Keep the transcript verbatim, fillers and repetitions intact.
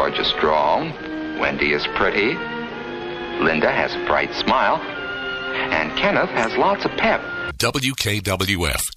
George is strong. Wendy is pretty. Linda has a bright smile. And Kenneth has lots of pep. W K W F,